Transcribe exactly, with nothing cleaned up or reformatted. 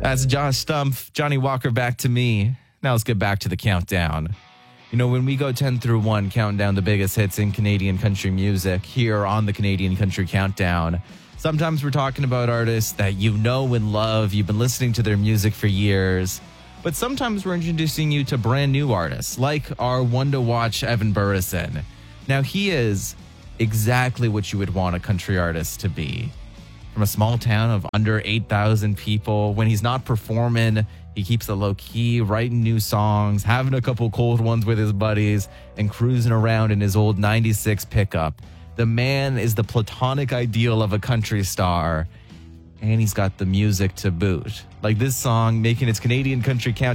That's Josh Stumpf, Johnny Walker, Back to Me. Now let's get back to the countdown. You know, when we go ten through one, counting down the biggest hits in Canadian country music here on the Canadian Country Countdown, sometimes we're talking about artists that you know and love. You've been listening to their music for years. But sometimes we're introducing you to brand new artists, like our one to watch, Evan Burrison. Now, he is exactly what you would want a country artist to be. From a small town of under eight thousand people, when he's not performing, he keeps it low key, writing new songs, having a couple cold ones with his buddies, and cruising around in his old ninety-six pickup. The man is the platonic ideal of a country star, and he's got the music to boot. Like this song, making its Canadian Country Countdown